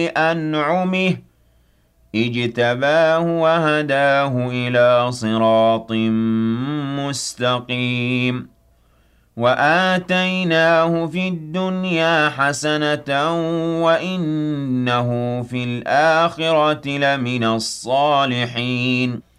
أنعمه اجتباه وهداه إلى صراط مستقيم وآتيناه في الدنيا حسنة وإنه في الآخرة لمن الصالحين